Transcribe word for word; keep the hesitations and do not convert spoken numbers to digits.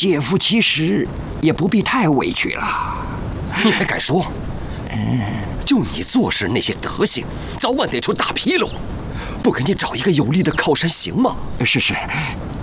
姐夫其实也不必太委屈了。 你还敢说？嗯，就你做事那些德行，早晚得出大纰漏。不给你找一个有力的靠山行吗？ 是是，